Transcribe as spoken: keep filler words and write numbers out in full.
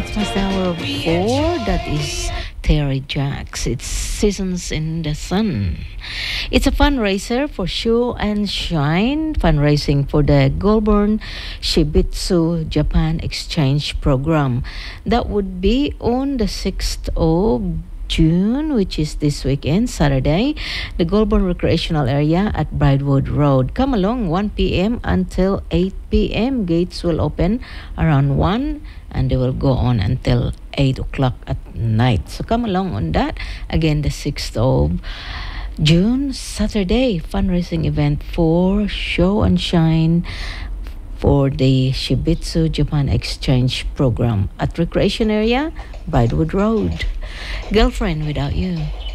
That's my hour four. That is Terry Jacks. It's Seasons in the Sun. It's a fundraiser for Show and Shine, fundraising for the Goulburn Shibitsu Japan Exchange Program. That would be on the sixth of June, which is this weekend, Saturday, the Goulburn Recreational Area at Bridewood Road. Come along, one p.m. until eight p.m. Gates will open around one and they will go on until eight o'clock at night. So come along on that. Again, the sixth of June, Saturday, fundraising event for Show and Shine for the Shibitsu Japan Exchange Program at Recreation Area, Bridewood Road. Girlfriend Without You.